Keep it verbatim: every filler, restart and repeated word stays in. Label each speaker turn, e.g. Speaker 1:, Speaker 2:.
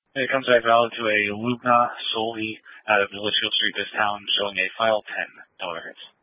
Speaker 1: It comes back valid to a Lugna Soli out of Litchfield Street, this town, showing a file ten dollar hits.